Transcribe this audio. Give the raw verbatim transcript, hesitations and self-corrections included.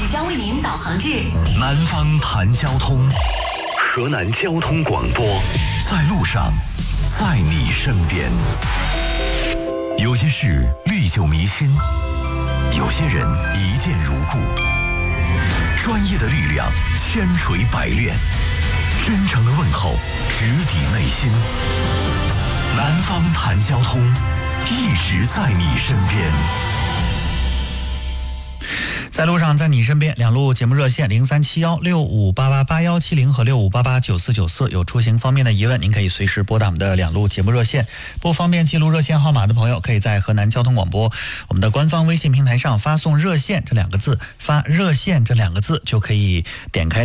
将为您导航至南方谈交通，河南交通广播，在路上，在你身边。有些事历久弥新，有些人一见如故。专业的力量，千锤百炼，真诚的问候，直抵内心。南方谈交通，一直在你身边。 在路上，在你身边，两路节目热线零三七幺六五八八八幺七零和六五八八九四九四，有出行方面的疑问，您可以随时拨打我们的两路节目热线。不方便记录热线号码的朋友，可以在河南交通广播我们的官方微信平台上发送热线这两个字，发热线这两个字就可以点开